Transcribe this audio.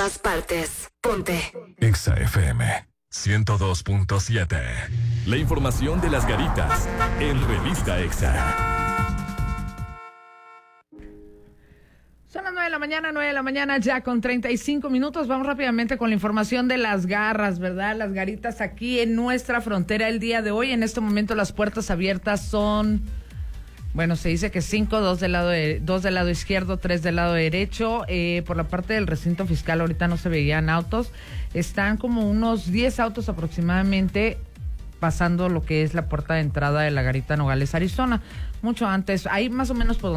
todas partes. Ponte Exa FM 102.7. La información de las garitas en Revista Exa. Son las 9 de la mañana ya con 35 minutos. Vamos rápidamente con la información de las garras, ¿verdad? Las garitas aquí en nuestra frontera el día de hoy. En este momento las puertas abiertas son, bueno, se dice que 5, 2 del lado izquierdo, 3 del lado derecho. Por la parte del recinto fiscal ahorita no se veían autos. Están como unos 10 autos aproximadamente pasando lo que es la puerta de entrada de la garita Nogales, Arizona. Mucho antes, ahí más o menos por